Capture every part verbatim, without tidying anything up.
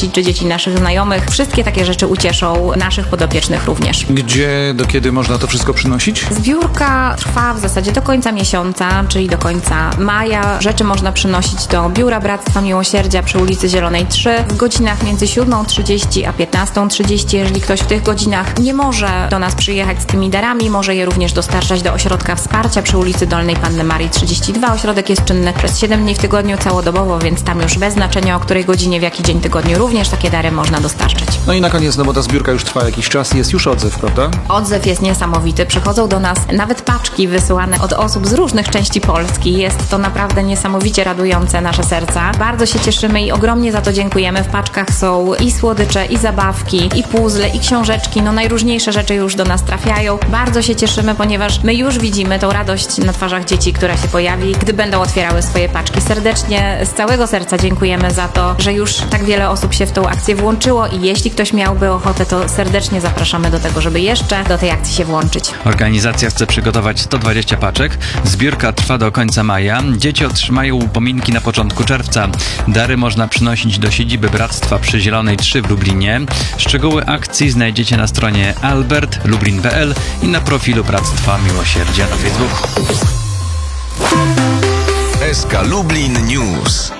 dzieci czy dzieci naszych znajomych. Wszystkie takie rzeczy ucieszą naszych podopiecznych również. Gdzie, do kiedy można to wszystko przynosić? Zbiórka trwa w zasadzie do końca miesiąca, czyli do końca maja. Rzeczy można przynosić do Biura Bractwa Miłosierdzia przy ulicy Zielonej trzy w godzinach między siódmą trzydzieści a piętnastą trzydzieści. Jeżeli ktoś w tych godzinach nie może do nas przyjechać z tymi darami, może je również dostarczać do ośrodka wsparcia przy ulicy Dolnej Panny Marii trzydzieści dwa. Ośrodek jest czynny przez siedem dni w tygodniu całodobowo, więc tam już bez znaczenia o której godzinie, w jaki dzień tygodniu również takie dary można dostarczyć. No i na koniec, no bo ta zbiórka już trwa jakiś czas, jest już odzew, prawda? Odzew jest niesamowity. Przychodzą do nas nawet paczki wysyłane od osób z różnych części Polski. Jest to naprawdę niesamowicie radujące nasze serca. Bardzo się cieszymy i ogromnie za to dziękujemy. W paczkach są i słodycze, i zabawki, i puzzle, i książeczki. No najróżniejsze rzeczy już do nas trafiają. Bardzo się cieszymy, ponieważ my już widzimy tą radość na twarzach dzieci, która się pojawi, gdy będą otwierały swoje paczki. Serdecznie, z całego serca dziękujemy za to, że już tak wiele osób się w tą akcję włączyło i jeśli ktoś miałby ochotę, to serdecznie zapraszamy do tego, żeby jeszcze do tej akcji się włączyć. Organizacja chce przygotować sto dwadzieścia paczek. Zbiórka trwa do końca maja. Dzieci otrzymają upominki na początku czerwca. Dary można przynosić do siedziby Bractwa przy Zielonej trzy w Lublinie. Szczegóły akcji znajdziecie na stronie albert lublin kropka p l i na profilu Bractwa Miłosierdzia na Facebooku. S K Lublin News.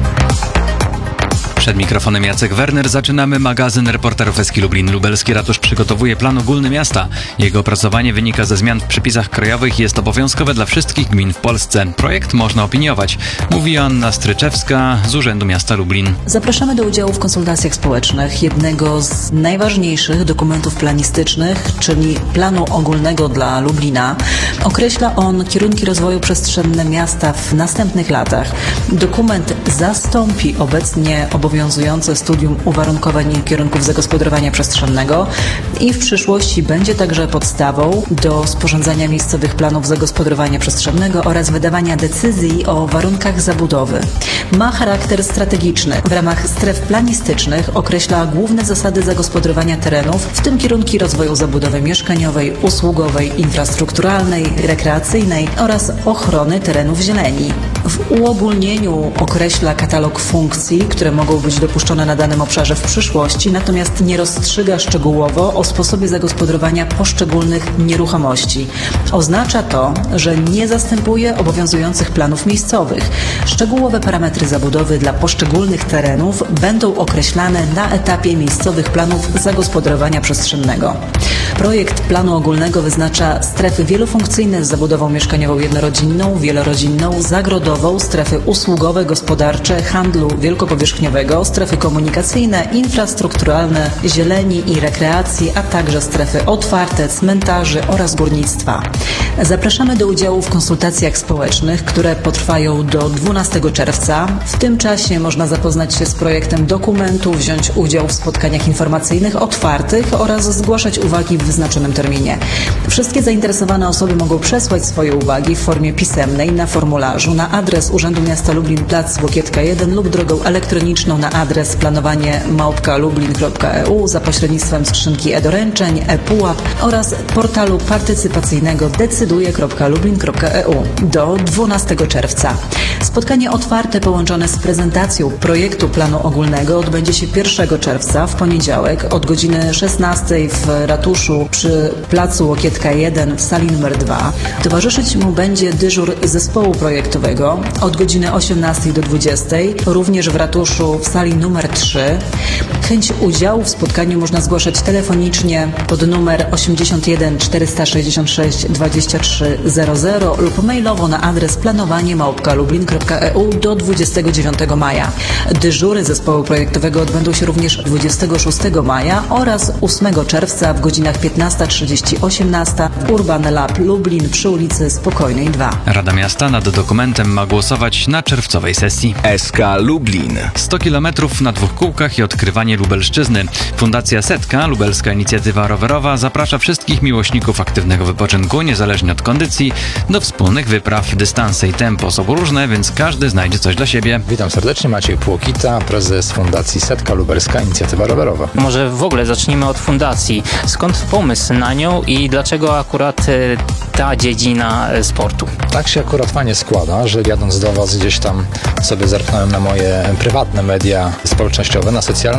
Przed mikrofonem Jacek Werner. Zaczynamy magazyn reporterów S K Lublin. Lubelski Ratusz przygotowuje plan ogólny miasta. Jego opracowanie wynika ze zmian w przepisach krajowych i jest obowiązkowe dla wszystkich gmin w Polsce. Projekt można opiniować, mówi Anna Stryczewska z Urzędu Miasta Lublin. Zapraszamy do udziału w konsultacjach społecznych jednego z najważniejszych dokumentów planistycznych, czyli planu ogólnego dla Lublina. Określa on kierunki rozwoju przestrzenne miasta w następnych latach. Dokument zastąpi obecnie obowiązujące studium uwarunkowań i kierunków zagospodarowania przestrzennego i w przyszłości będzie także podstawą do sporządzania miejscowych planów zagospodarowania przestrzennego oraz wydawania decyzji o warunkach zabudowy. Ma charakter strategiczny. W ramach stref planistycznych określa główne zasady zagospodarowania terenów, w tym kierunki rozwoju zabudowy mieszkaniowej, usługowej, infrastrukturalnej, rekreacyjnej oraz ochrony terenów zieleni. W uogólnieniu określa katalog funkcji, które mogą być dopuszczone na danym obszarze w przyszłości, natomiast nie rozstrzyga szczegółowo o sposobie zagospodarowania poszczególnych nieruchomości. Oznacza to, że nie zastępuje obowiązujących planów miejscowych. Szczegółowe parametry zabudowy dla poszczególnych terenów będą określane na etapie miejscowych planów zagospodarowania przestrzennego. Projekt planu ogólnego wyznacza strefy wielofunkcyjne z zabudową mieszkaniową jednorodzinną, wielorodzinną, zagrodową, strefy usługowe, gospodarcze, handlu wielkopowierzchniowego, strefy komunikacyjne, infrastrukturalne, zieleni i rekreacji, a także strefy otwarte, cmentarzy oraz górnictwa. Zapraszamy do udziału w konsultacjach społecznych, które potrwają do dwunastego czerwca. W tym czasie można zapoznać się z projektem dokumentu, wziąć udział w spotkaniach informacyjnych otwartych oraz zgłaszać uwagi w wyznaczonym terminie. Wszystkie zainteresowane osoby mogą przesłać swoje uwagi w formie pisemnej na formularzu na adres Urzędu Miasta Lublin, plac Łokietka jeden lub drogą elektroniczną na adres planowanie małpka lublin kropka e u za pośrednictwem skrzynki e-doręczeń, e-pułap oraz portalu partycypacyjnego decyduje kropka lublin kropka e u do dwunastego czerwca. Spotkanie otwarte połączone z prezentacją projektu planu ogólnego odbędzie się pierwszego czerwca w poniedziałek od godziny szesnastej w ratuszu przy placu Łokietka jeden w sali numer dwa. Towarzyszyć mu będzie dyżur zespołu projektowego od godziny osiemnastej do dwudziestej, również w ratuszu w sali numer trzy. Chęć udziału w spotkaniu można zgłaszać telefonicznie pod numer osiemdziesiąt jeden czterysta sześćdziesiąt sześć dwadzieścia trzy zero zero lub mailowo na adres planowanie małpka lublin kropka e u do dwudziestego dziewiątego maja. Dyżury zespołu projektowego odbędą się również dwudziestego szóstego maja oraz ósmego czerwca w godzinach piętnasta trzydzieści do osiemnastej w Urban Lab Lublin przy ulicy Spokojnej dwa. Rada Miasta nad dokumentem ma głosować na czerwcowej sesji. S K Lublin. sto kilometrów na dwóch kółkach i odkrywanie Lubelszczyzny. Fundacja Setka, lubelska inicjatywa rowerowa, zaprasza wszystkich miłośników aktywnego wypoczynku, niezależnie od kondycji, do wspólnych wypraw. Dystanse i tempo są różne, więc każdy znajdzie coś dla siebie. Witam serdecznie, Maciej Płokita, prezes Fundacji Setka, lubelska inicjatywa rowerowa. Może w ogóle zacznijmy od fundacji. Skąd pomysł na nią i dlaczego akurat ta dziedzina sportu? Tak się akurat fajnie składa, że jadąc do Was gdzieś tam sobie zerknąłem na moje prywatne media społecznościowe, na socjalne